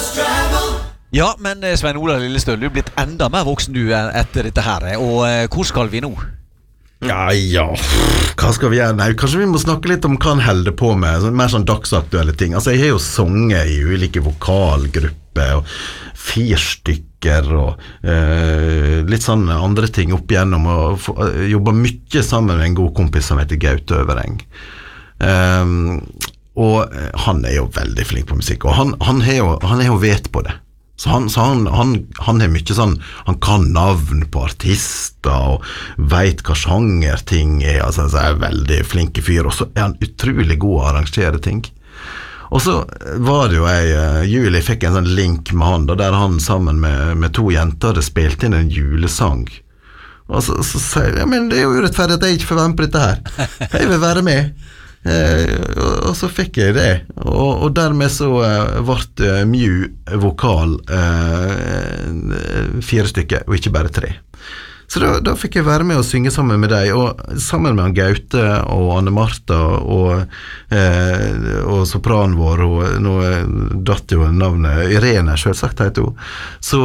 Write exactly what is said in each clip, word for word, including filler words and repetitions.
Ja, men Svein Ola Lillestøl, du er blitt enda mer voksen du etter dette her. Og eh, hvor skal vi nå? Ja, ja, hva skal vi gjøre? Nei, kanskje vi må snakke litt om hva han holder på med, så, mer sånn dagsaktuelle ting. Altså, jeg har jo sunget i ulike vokalgrupper, og fyrstykker, og eh, litt sånn andre ting opp igjennom, og uh, jobber mye sammen med en god kompis som heter Gaute Øvereng. Um, og han er jo veldig flink på musikk, og han, han, er, jo, han er jo vet på det. Så han, så han, han, han er mye sånn, han kan navn på artister og vet hva sjanger ting er, altså han er veldig flinke fyr, og så er han utrolig god å arrangere ting. Og så var det jo jeg, Julie fikk en sånn link med han, da, der han sammen med, med to jenter hadde spilt inn en julesang. Og så, så sier jeg, ja, men det er jo urettferdig at jeg ikke får være med på dette her. Jeg vil være med. Eh, og, og så fikk jeg det, og, og dermed så eh, ble uh, Mew vokal eh, fire stykker, og ikke bare tre. Så da, da fikk jeg være med og synge sammen med deg, og sammen med han Gaute og Anne Martha og, eh, og sopranen vår, og nå datt jo navnet Irene, selvsagt heter hun, så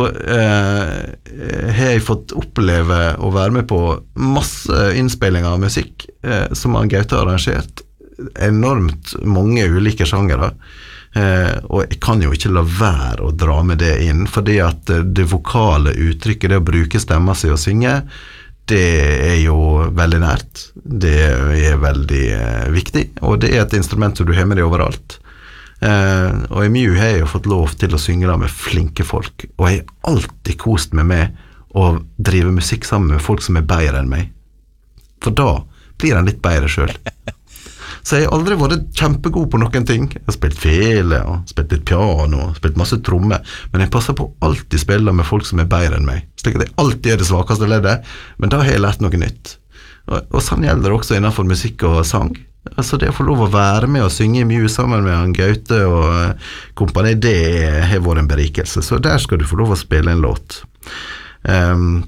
eh, har jeg fått oppleve å være med på masse innspillinger av musikk eh, som han Gaute har arrangert, enormt mange ulike sjangere, eh, og jeg kan jo ikke la være å dra med det inn, fordi at det vokale uttrykket, det å bruke stemma si og synge, det er jo veldig nært, det er veldig eh, viktig, og det er et instrument som du har med deg overalt. Eh, og i Mew har jeg jo fått lov til å synge da med flinke folk, og jeg har alltid kost meg med å drive musikk sammen med folk som er bedre enn meg, for da blir han litt bedre selv. Så jeg har aldri vært kjempegod på noen ting. Jeg har spilt fele, og spilt litt piano, og spilt masse trommer, men jeg passer på å alltid spille med folk som er bedre enn meg, slik at jeg alltid er det svakeste leddet, men da har jeg lært noe nytt. Og, og sånn gjelder det også innenfor musikk og sang. Altså det å få lov å være med og synge i Mew sammen med han Gaute og kompani, det har vært en berikelse, så der skal du få lov å spille en låt. Um,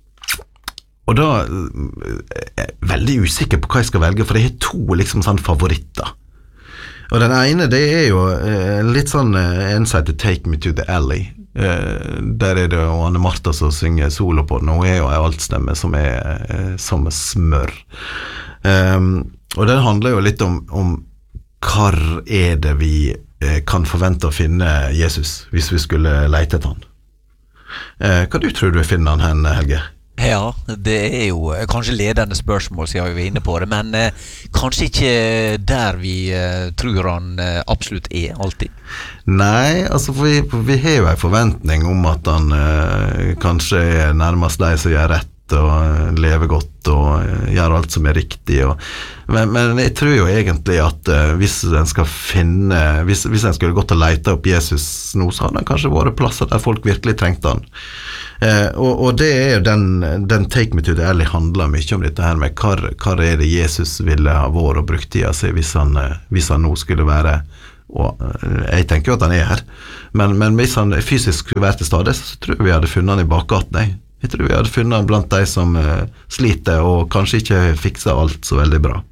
Og da er jeg veldig usikker på hva jeg skal velge, for jeg har to liksom sånn favoritter. Og den ene, det er jo eh, litt sånn eh, en som heter Take Me to the Alley. Eh, der er det Anne Martha som synger solo på den, og hun er jo en altstemme som er eh, som smør. Um, og den handler jo litt om, om hvor er det vi eh, kan forvente å finne Jesus, hvis vi skulle lete etter han. Eh, hva du tror du finner han hen, Helge? Ja, det er jo kanskje ledende spørsmål, så jeg er jo inne på det, men eh, kanskje ikke der vi eh, tror han eh, absolutt er, alltid. Nei, altså for vi, for vi har jo en forventning om at han eh, kanskje er nærmest deg som gjør rett, og lever godt, og gjør alt som er riktig, og, men, men jeg tror jo egentlig at uh, hvis en skal finne, hvis, hvis en skulle gått og lete opp Jesus nå, så hadde han kanskje vært plasser der folk virkelig trengte han. Uh, og, og det er jo den, den Take Me to the Alley handler mye om dette her med hva, hva er det Jesus ville ha vært og brukt tida seg hvis han, uh, hvis han nå skulle være, og uh, jeg tenker jo at han er her, men, men hvis han fysisk skulle være til stede, så tror jeg vi hadde funnet han i bakgaten, jeg. Jeg tror vi hadde funnet han blant de som uh, sliter og kanskje ikke fikser alt så veldig bra.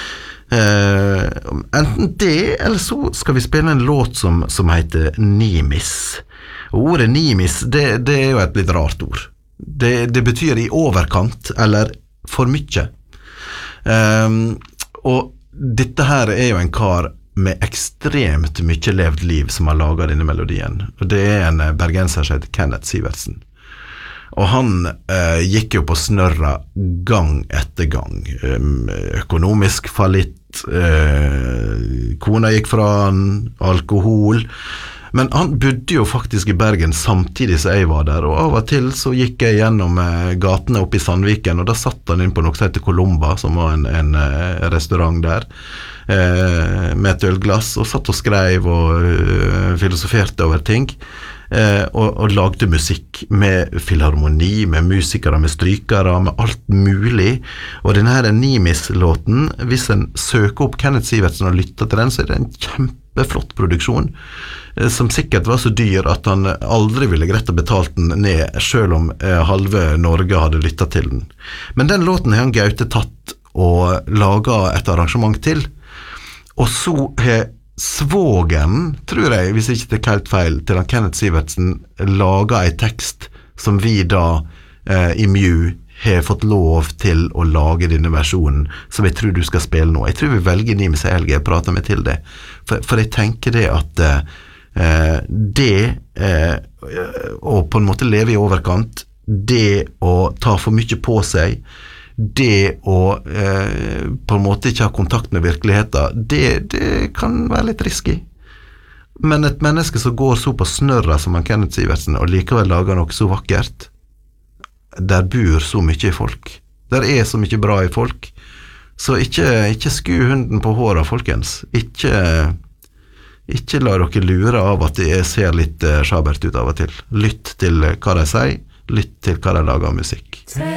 Uh, enten det, eller så skal vi spille en låt som, som heter Nimis. Og ordet Nimis, det, det er jo et litt rart ord. Det, det betyr i overkant, eller for mye. Um, og dette her er jo en kar med ekstremt mye levd liv som har laget denne melodien. Og det er en bergenser som heter Kenneth Sivertsen. Og han eh, gikk jo på snørra gang etter gang. Um, økonomisk fallitt, eh, kona gikk fra han, alkohol. Men han bodde jo faktisk i Bergen samtidig som jeg var der, og av og til så gikk jeg gjennom eh, gatene oppe i Sandviken, og da satt han inn på noe som heter Colomba, som var en, en eh, restaurant der, eh, med et ølglass, og satt og skrev og uh, filosoferte over ting. Eh, og, og lagde musikk med filharmoni, med musikere, med strykere, med alt mulig. Og denne her Nimis-låten, hvis en søker opp Kenneth Sivertsen og lytter til den, så er det en kjempeflott produksjon, eh, som sikkert var så dyr at han aldri ville greit å betalt den ned, selv om eh, halve Norge hadde lyttet til den. Men den låten har han Gaute tatt og laget et arrangement til, og så har svågen, tror jeg, hvis ikke det er helt feil, til han Kenneth Sivertsen laga en tekst som vi da eh, i Mew har fått lov til å lage denne versjonen som jeg tror du skal spille nå. Jeg tror vi velger Nimi Helge og prater meg til det. For, for jeg tenker det at eh, det eh, å på en måte leve i overkant, det å ta for mye på seg, det å eh, på en måte ikke ha kontakt med virkeligheten, det, det kan være litt risky. Men et menneske som går så på snørra som han Kenneth Sivertsen og likevel lager noe så vakkert, der bor så mye folk. Der er så mye bra i folk. Så ikke, ikke sku hunden på håret, folkens. Ikke, ikke la dere lure av at det ser litt uh, sjabert ut av og til. Lytt til hva de sier, lytt til hva de lager av musikk.